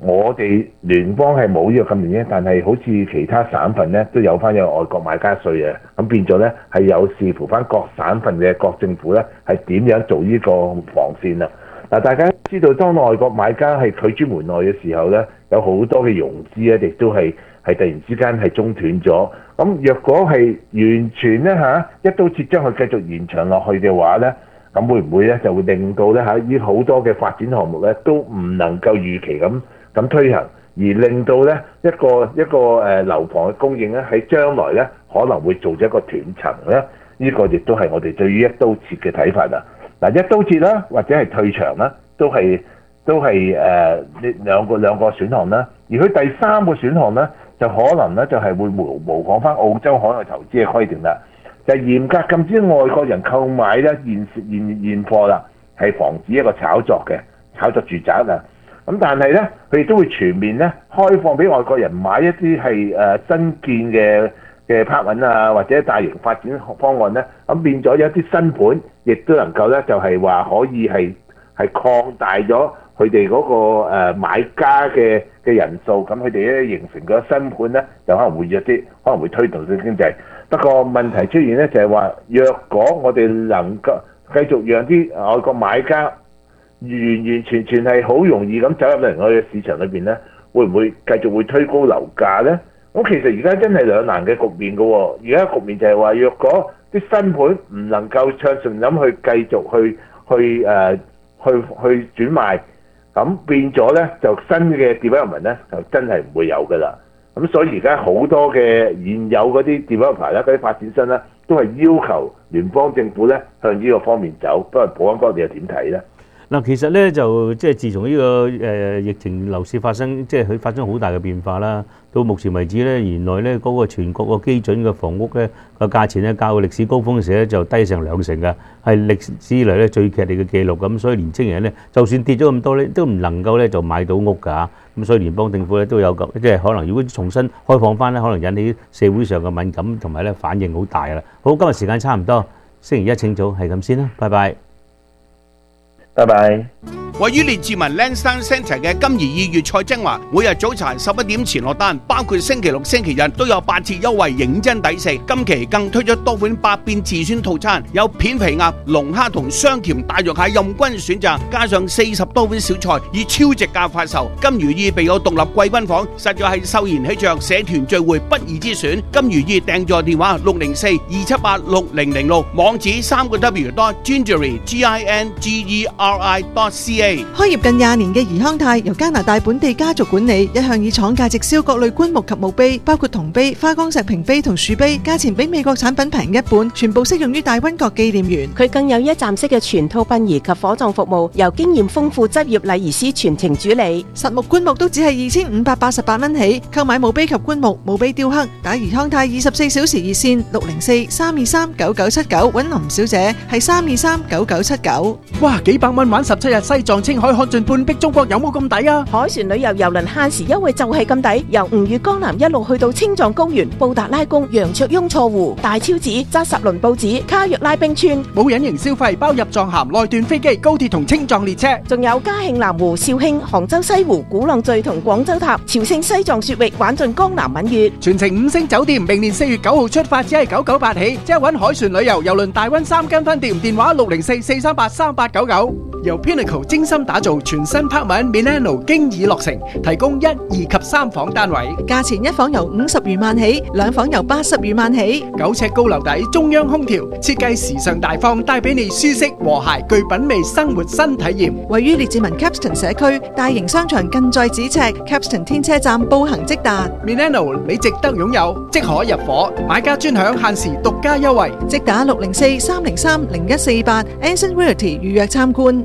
S12: 我哋聯邦係冇呢個禁令啫，但係好似其他省份咧都有翻有外國買家稅嘅，咁變咗咧係有視乎翻各省份嘅各政府咧係點樣做呢個防線啦。嗱，大家知道當外國買家係拒諸門內嘅時候咧，有好多嘅融資咧，亦都係係突然之間係中斷咗。咁若果係完全咧嚇一刀切將佢繼續延長落去嘅話咧，咁會唔會咧就會令到咧嚇呢好多嘅發展項目咧都唔能夠預期咁咁推行，而令到咧一個一個誒樓房嘅供應咧喺將來咧可能會做咗一個斷層咧？呢個亦都係我哋對於一刀切嘅睇法啦。嗱，一刀切啦，或者係退場啦，都係都係誒呢兩個兩個選項啦。而佢第三個選項咧，就可能咧就係會模模仿翻澳洲海外投資嘅規定啦，就係嚴格禁止外國人購買咧現現現貨啦，係防止一個炒作嘅炒作住宅啊。咁但係咧，佢亦都會全面咧開放俾外國人買一啲係誒新建嘅嘅 apartment啊，或者大型發展方案咧，咁變咗有一啲新盤，亦都能夠咧就係話可以係係擴大咗佢哋嗰個誒買家嘅嘅人數，咁佢哋咧形成個新盤咧就可能會弱啲，可能會推動性經濟。不過問題出現咧就係話，若果我哋能夠繼續讓啲外國買家完完全全係好容易咁走入嚟我哋嘅市場裏邊咧，會唔會繼續會推高樓價咧？咁其實而家真係兩難嘅局面嘅喎，而家局面就係話，若果啲新盤唔能夠暢順咁去繼續去去誒、呃、去去轉賣，咁變咗咧就新嘅 development 咧就真係唔會有㗎啦。咁所以而家好多嘅現有嗰啲 developer 咧，嗰啲發展商咧，都係要求聯邦政府咧向呢個方面走。不過保安哥你又點睇咧？
S9: 嗱，其實咧就即係自從呢個誒疫情樓市發生，即係佢發生好大嘅變化啦。到目前為止咧，原來咧嗰個全國個基準嘅房屋咧個價錢咧，較歷史高峰嘅時候咧就低成兩成嘅，係歷史以嚟咧最劇烈嘅記錄。咁所以年青人咧，就算跌咗咁多咧，都唔能夠咧就買到屋㗎。咁所以聯邦政府咧都有個即係可能，如果重新開放翻咧，可能引起社會上嘅敏感同埋咧反應好大啦。好，今日時間差唔多，星期一請早係咁先啦，拜拜。
S12: 拜拜。
S8: 位於列治文 Lansdowne Centre 嘅金怡意粵菜精華，每日早茶十一點前落單，包括星期六、星期日都有八折優惠，認真抵食。今期更推出多款百變自選套餐，有片皮鴨、龍蝦同雙甜大肉蟹任君選擇，加上四十多款小菜，以超值價發售。金如意備有獨立貴賓房，實在係秀賢喜鵲社團聚會不二之選。金如意訂座電話六零四二七八六零零六，網址三個 W dot gingery G I N G E R I dot C A。
S7: 開業近廿年嘅怡康泰由加拿大本地家族管理，一向以廠價直銷各類棺木及墓碑，包括銅碑、花崗石瓶碑同樹碑，價錢比美國產品平一半，全部適用於大溫國紀念園。
S3: 佢更有一站式嘅全套殯儀及火葬服務，由經驗豐富執業禮儀師全程主理。
S7: 實木棺木都只係二千五百八十八蚊起，購買墓碑及棺木、墓碑雕刻，打怡康泰二十四小時熱線六零四三二三九九七九，揾林小姐係三二三九九七九。
S2: 哇，幾百蚊玩十七日西藏青海看盡半壁中國，有冇咁抵啊？
S3: 海船旅遊郵輪限時優惠就係咁抵，由吳越江南一路去到青藏高原、布達拉宮、羊卓雍錯湖、大昭寺、扎什倫布寺、卡約拉冰川，
S2: 冇隱形消費，包入藏函、內段飛機、高鐵同青藏列車，
S3: 仲有嘉慶南湖、肇慶、杭州西湖、鼓浪嶼同廣州塔、朝聖西藏雪域，玩盡江南閩粵，
S2: 全程五星酒店。明年四月九號出發，只係九九八起，即係搵海船旅遊郵輪大溫三間分店，電話六零四四三八三八九九。由 Pinnacle 精心打造全新拍文 Milano 經已落成，提供一、二及三房單位，
S7: 價錢一房由五十餘萬起，兩房由八十餘萬起。
S2: 九尺高樓底，中央空調，設計時尚大方，帶俾你舒適和諧具品味生活新體驗。
S7: 位於列治文 Capston 社區，大型商場近在咫尺 ，Capston 天車站步行即達。
S2: Milano 你值得擁有，即可入伙，買家專享限時獨家優惠，
S7: 即打六零四三零三零一四八 Anson Realty 預約參觀。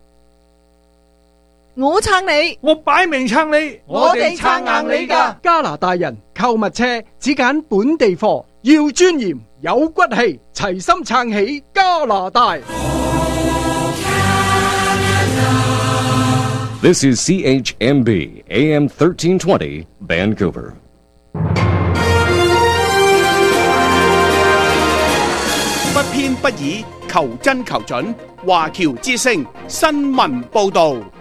S7: 我撐你，
S11: 我擺明撐你，
S7: 我哋撐硬你㗎。
S2: 加拿大人購物車只揀本地貨，要尊嚴有骨氣，齊心撐起加拿大。
S10: This is C H M B A M thirteen twenty Vancouver.
S8: 不偏不倚，求真求準，華僑之聲新聞報導。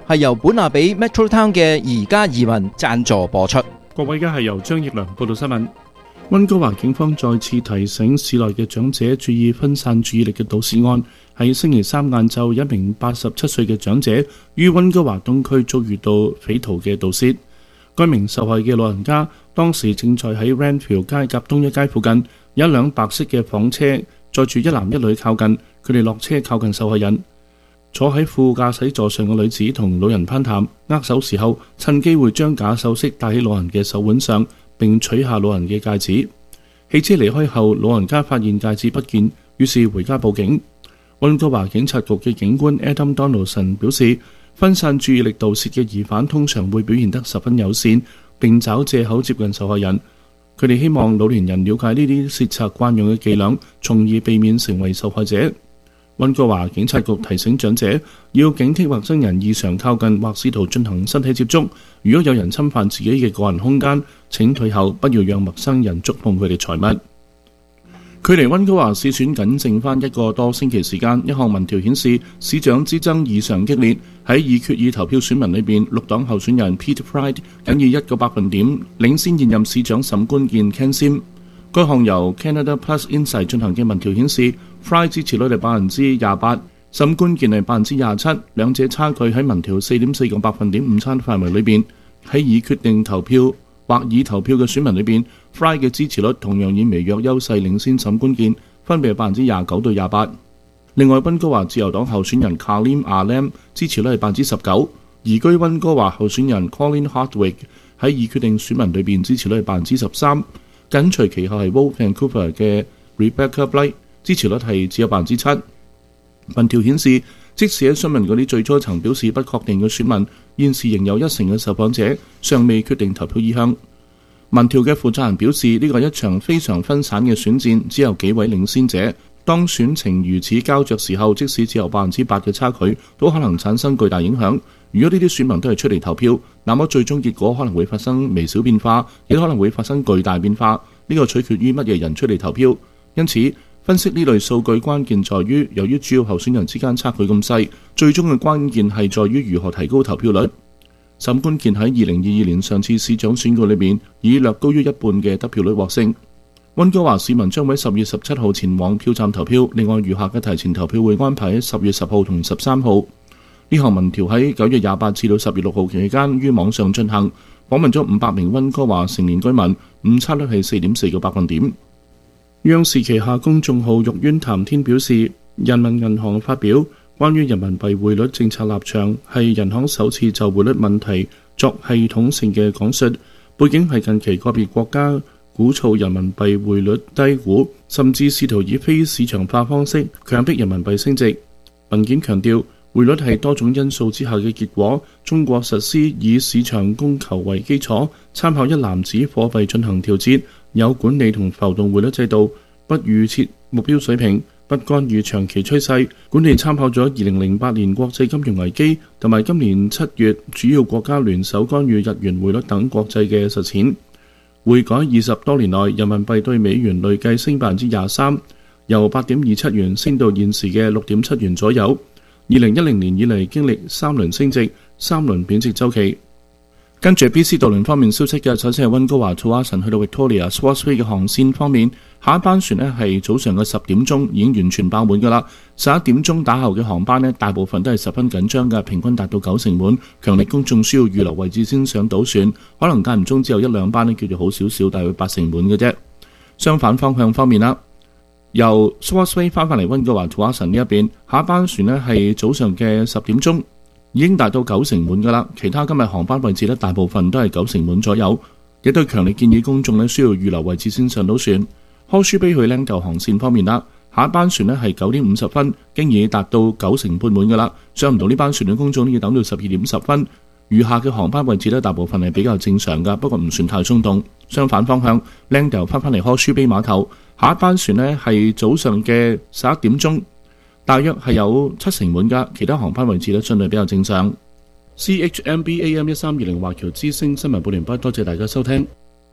S4: 係由本拿比 Metro Town 嘅宜家移民贊助播出。
S14: 各位，而家係由張奕良報道新聞。溫哥華警方再次提醒市內嘅長者注意分散注意力嘅盜竊案。喺星期三晏晝，一名八十七歲嘅長者於溫哥華東區遭遇到匪徒嘅盜竊。該名受害嘅老人家當時正在喺 Ranfield 街夾東一街附近，有一輛白色嘅房車載住一男一女靠近，佢哋落車靠近受害人。坐喺副駕駛座上嘅女子同老人攀談握手時候，趁機會將假首飾戴喺老人嘅手腕上，並取下老人嘅戒指。汽車離開後，老人家發現戒指不見，於是回家報警。溫哥華警察局嘅警官 Adam Donaldson 表示，分散注意力盜竊嘅疑犯通常會表現得十分友善，並找藉口接近受害人。佢哋希望老年人了解呢啲竊賊慣用嘅伎倆，從而避免成為受害者。溫哥華警察局提醒長者要警惕陌生人異常靠近或試圖進行身體接觸。如果有人侵犯自己嘅個人空間，請退後，不要讓陌生人觸碰佢哋財物。距離溫哥華市選僅剩翻一個多星期時間，一項民調顯示市長之爭異常激烈。喺已決議投票選民裏邊，綠黨候選人 Peter Fry 僅以一個百分點領先現任市長沈官健 Ken Sim。該項由 Canada Plus Insight 進行嘅民調顯示 Fry 支持率係百分之廿八，沈官健係百分之廿七，兩者差距喺民調四點四個百分點誤差範圍裏邊。喺已決定投票或已投票嘅選民裏邊 Fry 嘅支持率同樣以微弱優勢領先沈官健，分別係百分之廿九對廿八。另外，溫哥華自由黨候選人 Kalim Alam 支持率係百分之十九，移居溫哥華候選人 Colin Hardwick 喺已決定選民裏邊支持率係百分之十三，緊隨其後係 Wolf Vancouver 嘅 Rebecca Blight， 支持率係只有百分之七。民調顯示，即使喺詢問嗰啲最初曾表示不確定嘅選民，現時仍有一成嘅受訪者尚未決定投票意向。民調嘅負責人表示，呢個係一場非常分散嘅選戰，只有幾位領先者。當選情如此膠着時候，即使只有百分之八嘅差距，都可能產生巨大影響。如果呢啲選民都係出嚟投票，那麼最終結果可能會發生微小變化，亦可能會發生巨大變化。呢個取決於乜嘢人出嚟投票。因此，分析呢類數據關鍵在於，由於主要候選人之間差距咁細，最終嘅關鍵係在於如何提高投票率。沈官健喺二零二二年上次市長選舉裏面以略高於一半嘅得票率獲勝。溫哥華市民將會喺十月十七號前往票站投票，另外餘下嘅提前投票會安排喺十月十號同十三號。呢項民調喺九月廿八至到十月六號期間於網上進行，訪問咗五百名溫哥華成年居民，誤差率係四點四個百分點。央視旗下公眾號玉淵談天表示，人民銀行發表關於人民幣匯率政策立場，係人行首次就匯率問題作系統性嘅講述，背景係近期個別國家鼓噪人民幣匯率低估，甚至試圖以非市場化方式強迫人民幣升值。文件強調，匯率係多種因素之下嘅結果。中國實施以市場供求為基礎，參考一籃子貨幣進行調節，有管理同浮動匯率制度，不預設目標水平，不干預長期趨勢。管理參考咗二零零八年國際金融危機同埋今年七月主要國家聯手干預日元匯率等國際嘅實踐。匯改二十多年內，人民幣對美元累計升百分之廿三，由八點二七元升到現時嘅六點七元左右。二零一零年以嚟經歷三輪升值、三輪貶值週期。跟住 B C 渡輪方面消息嘅，首先係溫哥華 Tsawwassen 去到 Victoria Swartz Bay 嘅航線方面，下一班船呢係早上嘅十點鐘已經完全爆滿㗎啦。十一點鐘打後嘅航班呢，大部分都係十分緊張嘅，平均達到九成滿。強烈公眾需要預留位置先上到船，可能間唔中只有一兩班呢叫做好少少，大約八成滿嘅啫。相反方向方面啦，由 Swartz Bay 翻返嚟溫哥華 Tsawwassen 呢一邊，下一班船呢係早上嘅十點鐘。已經達到九成滿㗎啦，其他今日航班位置咧大部分都係九成滿左右，亦都強烈建議公眾咧需要預留位置先上到船。Horseshoe Bay 去 Langdale 航線方面啦，下一班船咧係九點五十分，經已達到九成半滿㗎啦，上唔到呢班船嘅公眾要等到十二點十分。餘下嘅航班位置咧大部分係比較正常㗎，不過唔算太鬆動。相反方向 Langdale 翻返嚟 Horseshoe Bay 碼頭，下一班船咧係早上嘅十一點鐘。大約係有七成滿㗎，其他航班位置咧相對比較正常。C H M B A M 一三二零華僑之聲新聞報完畢，多謝大家收聽。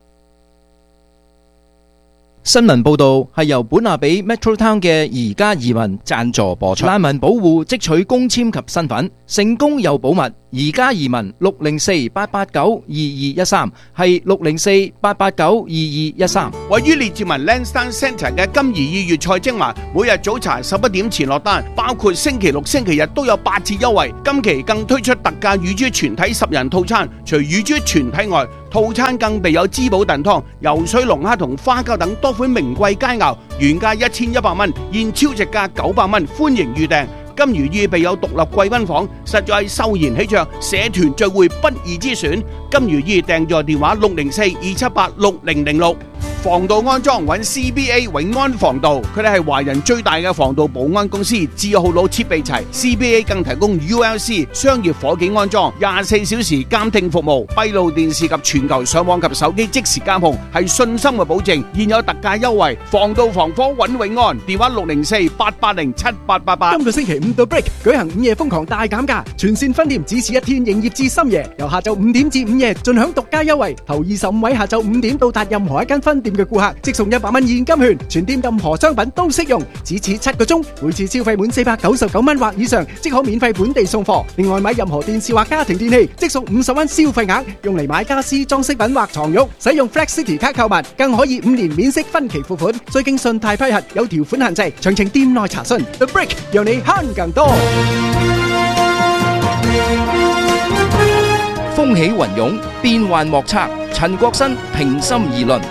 S4: 新聞報導係由本拿比 Metro Town 嘅宜家移民贊助播出。難民保護即取工簽及身份，成功又保密， 而家移民六零四八八九二二一三，係六零四八八九二二一三。
S8: 位於列治文 Lansdowne Centre 嘅金怡意粵菜精華，每日早茶十一點前落單，包括星期六、星期日都有八折優惠。今期更推出特價乳豬全體十人套餐，除乳豬全體外，套餐更備有滋補燉湯、游水龍蝦同花膠等多款名貴佳肴，原價一千一百蚊，現超值價九百蚊，歡迎預訂。金如意備有獨立貴賓房，實在係秀賢喜鵲社團聚會不二之選。金如意訂座電話六零四二七八六零零六。防盜安裝揾 C B A 永安防盜，佢哋係華人最大嘅防盜保安公司，字號佬設備齊。C B A 更提供 U L C 商業火警安裝，廿四小時監聽服務，閉路電視及全球上網及手機即時監控，係信心嘅保證。現有特價優惠，防盜防火揾永安，電話六零四八八零七八八八。
S2: 今個星期五到 Break 舉行午夜瘋狂大減價，全線分店只此一天營業至深夜，由下晝五點至午夜盡享獨家優惠。頭二十五位下晝五點到達任何一間分店嘅顧客，即送一百蚊現金券，全店任何商品都適用，只此七個鐘，每次消費滿四百九十九蚊或以上，即可免費本地送貨。另外買任何電視或家庭電器，即送五十蚊消費額，用嚟買家私裝飾品或床褥，使用 Flex City 卡購物，更可以五年免息分期付款，需經信貸批核，有條款限制，詳情店內查詢。The Break 讓你慳更多。
S4: 風起雲湧，變幻莫測。陳國新平心而論。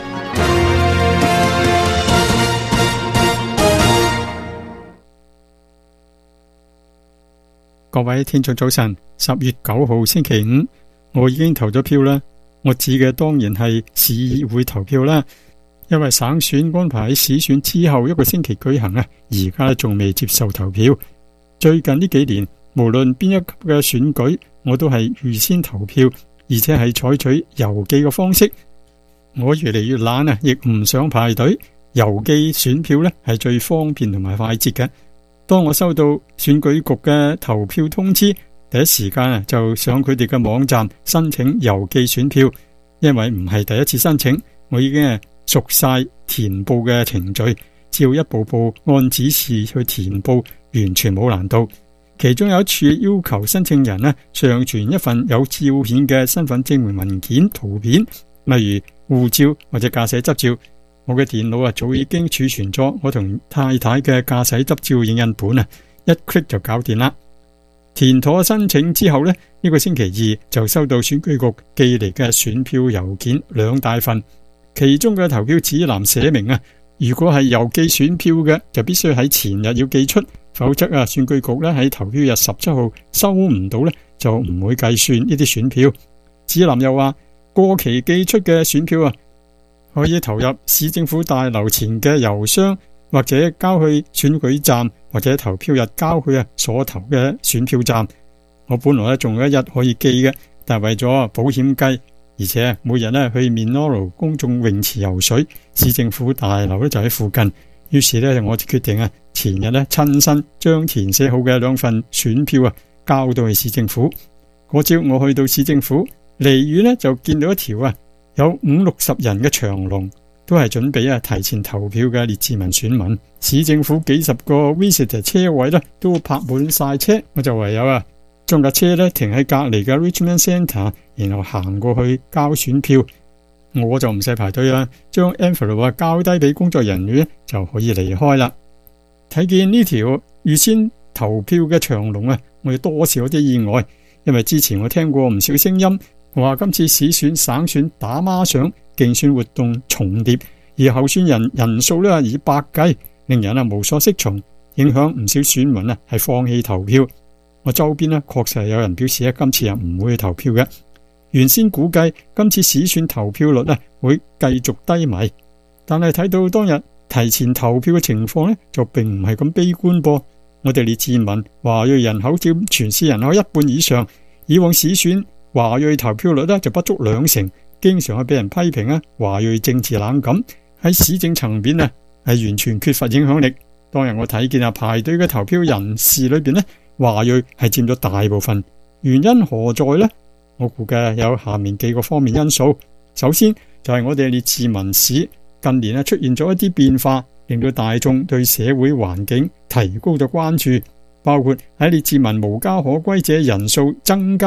S15: 各位聽眾早晨，十月九號星期五，我已經投咗票啦。我指嘅當然係市議會投票啦，因為省選安排喺市選之後一個星期舉行啊，而家仲未接受投票。最近呢幾年，無論邊一級嘅選舉，我都係預先投票，而且係採取郵寄嘅方式。我越嚟越懶啊，亦唔想排隊，郵寄選票呢係最方便同埋快捷嘅。當我收到選舉局嘅投票通知，第一時間啊就上佢哋嘅網站申請郵寄選票。因為唔係第一次申請，我已經係熟晒填報嘅程序，只要一步步按指示去填報，完全冇難度。其中有一處要求申請人呢上傳一份有照片嘅身份證明文件圖片，例如護照或者駕駛執照。我嘅電腦啊早已經儲存咗我同太太嘅駕駛執照影印本啊，一 click 就搞掂啦。填妥申請之後呢，呢個星期二就收到選舉局寄嚟嘅選票郵件兩大份，其中嘅投票指南寫明啊，如果係郵寄選票嘅，就必須喺前日要寄出，否則啊選舉局咧喺投票日十七號收唔到呢，就唔會計算呢啲選票。指南又話過期寄出嘅選票啊，可以投入市政府大樓前嘅郵箱，或者交去選舉站，或者投票日交去啊所投嘅選票站。我本來咧仲有一日可以寄嘅，但係為咗保險計，而且每日咧去 Minoru 公眾泳池游水，市政府大樓咧就喺附近，於是咧我就決定啊前日咧親身將填寫好嘅兩份選票啊交到去市政府。嗰朝我去到市政府，離遠咧就見到一條啊有五六十人嘅長龍，都係準備啊提前投票嘅列治文選民。市政府幾十個 visitor 車位咧都泊滿晒車，我就唯有啊將架車咧停喺隔籬嘅 Richmond Centre， 然後行過去交選票。我就唔使排隊啦，將 envelope 交低俾工作人員就可以離開啦。睇見呢條預先投票嘅長龍啊，我哋多少有啲意外，因為之前我聽過唔少聲音話今次市選省選打孖上，競選活動重疊，而候選人人數咧以百計，令人啊無所適從，影響唔少選民啊係放棄投票。我周邊咧確實係有人表示咧今次又唔會去投票嘅。原先估計今次市選投票率咧會繼續低迷，但係睇到當日提前投票嘅情況咧就並唔係咁悲觀噃。我哋列治文華裔人口佔全市人口一半以上，以往市選華裔投票率咧就不足兩成，經常係俾人批評啊華裔政治冷感，喺市政層面啊係完全缺乏影響力。當日我睇見啊排隊嘅投票人士裏邊咧，華裔係佔咗大部分，原因何在呢？我估計有下面幾個方面因素。首先就係我哋列治文市近年啊出現咗一啲變化，令到大眾對社會環境提高咗關注，包括喺列治文無家可歸者人數增加，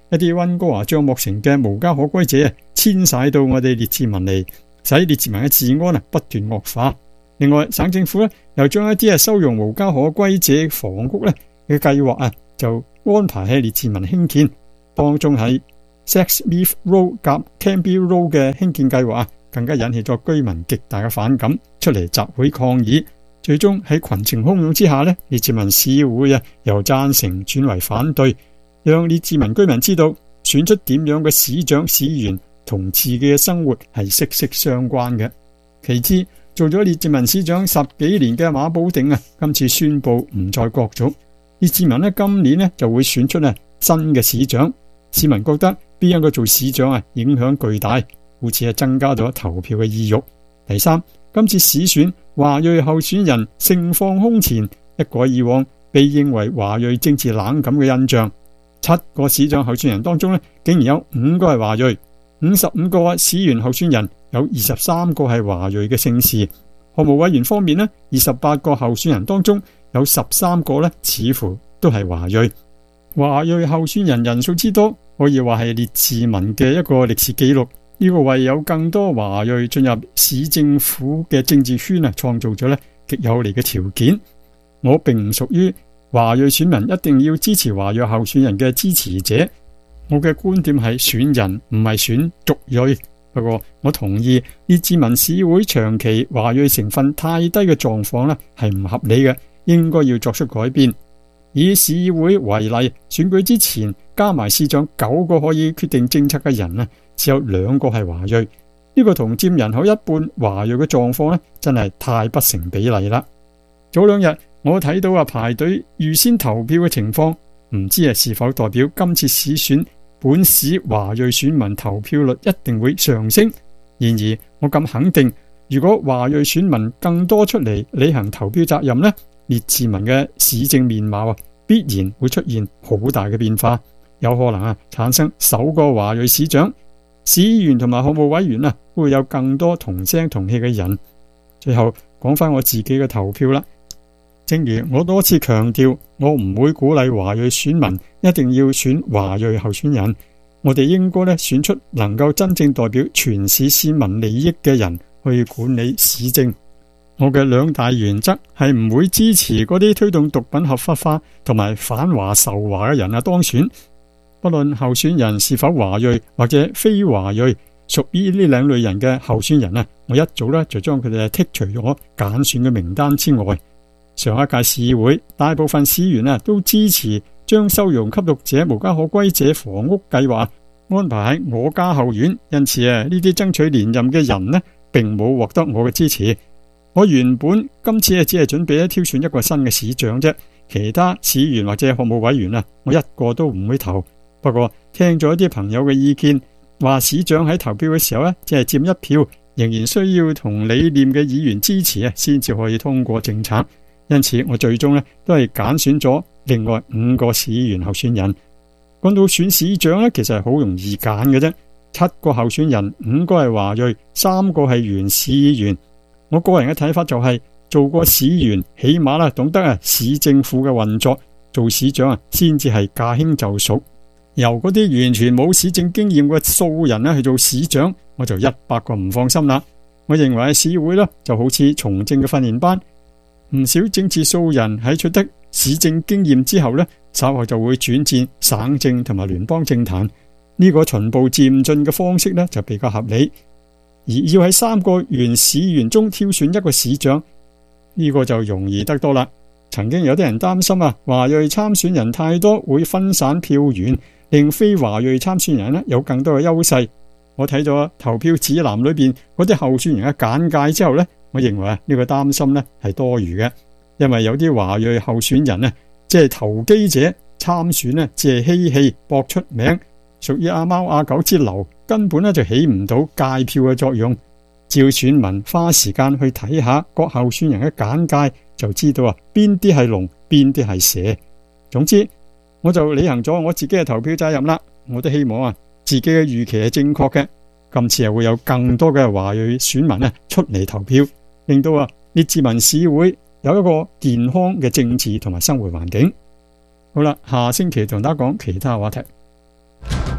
S15: 一啲溫哥華帳幕城嘅無家可歸者啊，遷徙到我哋列治文嚟，使列治文嘅治安啊不斷惡化。另外，省政府咧又將一啲啊收容無家可歸者房屋咧嘅計劃啊，就安排喺列治文興建。當中喺 Sexsmith Road 及 Cambie Road 嘅興建計劃啊，更加引起咗居民極大嘅反感，出嚟集會抗議。最終喺群情洶湧之下呢，列治文市會啊由贊成轉為反對，讓列治文居民知道選出點樣嘅市長市議員同自己嘅生活係息息相關嘅。其次，做咗列治文市長十幾年嘅馬保定啊，今次宣布唔再角逐。列治文呢今年呢就會選出啊新嘅市長，市民覺得邊一個做市長啊影響巨大，故此係增加咗投票嘅意欲。第三，今次市選華裔候選人盛況空前，一改以往被認為華裔政治冷感嘅印象。七個市長候選人當中呢，竟然有五個係華裔，五十五個市議員候選人有二十三個係華裔嘅姓氏。學務委員方面呢，二十八個候選人當中有十三個呢，似乎都係華裔。華裔候選人人數之多，可以話係列治文嘅一個歷史紀錄。呢個為有更多華裔進入市政府嘅政治圈啊，創造咗咧極有利嘅條件。我並唔屬於華裔選民一定要支持華裔候選人嘅支持者。我嘅觀點係選人唔係選族裔。不過我同意列治文市會長期華裔成分太低嘅狀況咧係唔合理嘅，應該要作出改變。以市議會為例，選舉之前加埋市長九個可以決定政策嘅人啊，只有兩個係華裔，呢、這個同佔人口一半華裔嘅狀況咧，真係太不成比例啦。早兩日我睇到啊排隊預先投票嘅情況，唔知啊是否代表今次市選本市華裔選民投票率一定會上升？然而我咁肯定，如果華裔選民更多出嚟履行投票責任呢，列治文嘅市政面貌啊，必然會出現好大嘅變化，有可能啊產生首個華裔市長、市議員同埋學務委員啊，會有更多同聲同氣嘅人。最後講翻我自己嘅投票啦，正如我多次強調，我唔會鼓勵華裔選民一定要選華裔候選人，我哋應該咧選出能夠真正代表全市市民利益嘅人去管理市政。我嘅兩大原則係唔會支持嗰啲推動毒品合法化同埋反華仇華嘅人啊當選。不論候選人是否華裔或者非華裔，屬於呢兩類人嘅候選人啊，我一早咧就將佢哋剔除咗揀選嘅名單之外。上一屆市議會大部分市議員啊都支持將收容吸毒者、無家可歸者房屋計劃安排喺我家後院，因此啊呢啲爭取連任嘅人呢，並冇獲得我嘅支持。我原本今次啊只係準備咧挑選一個新嘅市長啫，其他市議員或者學務委員啊，我一個都唔會投。不過聽咗一啲朋友嘅意見，話市長喺投票嘅時候咧，只係佔一票，仍然需要同理念嘅議員支持啊，先至可以通過政策。因此我最終咧都係揀選咗另外五個市議員候選人。講到選市長咧，其實係好容易揀嘅啫，七個候選人，五個係華裔，三個係原市議員。我個人嘅睇法就係、是、做過市議員，起碼啦懂得啊市政府嘅運作，做市長啊先至係駕輕就熟。由嗰啲完全冇市政經驗嘅素人咧去做市長，我就一百個唔放心啦。我認為市會咧就好似從政嘅訓練班，唔少政治素人喺取得市政經驗之後咧，稍後就會轉戰省政同埋聯邦政壇。呢、這個循步漸進嘅方式咧就比較合理。而要喺三個原市議員中挑選一個市長，呢、這個就容易得多啦。曾經有啲人擔心啊，華裔參選人太多會分散票源，令非華裔參選人呢有更多嘅優勢。我睇咗投票指南裏邊嗰啲候選人嘅簡介之後呢，我認為啊呢個擔心呢係多餘嘅，因為有啲華裔候選人呢，即係投機者參選呢，只係嬉戲搏出名，屬於阿貓阿狗之流，根本咧就起唔到界票嘅作用。照選民花時間去睇下各候選人嘅簡介，就知道啊邊啲係龍，邊啲係蛇。總之，我就履行咗我自己嘅投票責任啦。我都希望啊自己嘅預期係正確嘅。今次係會有更多嘅華裔選民咧出嚟投票，令到啊列治文市會有一個健康嘅政治同埋生活環境。好啦，下星期同大家講其他話題。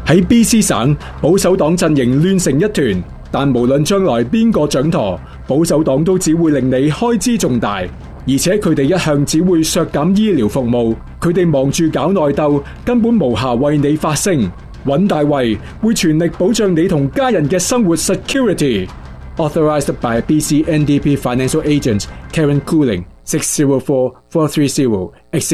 S16: 喺 B C 省，保守黨陣營亂成一團，但無論將來邊個掌舵，保守黨都只會令你開支重大，而且佢哋一向只會削減醫療服務，佢哋忙住搞內鬥，根本無暇為你發聲。尹大衛會全力保障你同家人嘅生活 security。Authorized by B C N D P Financial Agent Karen Cooling six zero four four three zero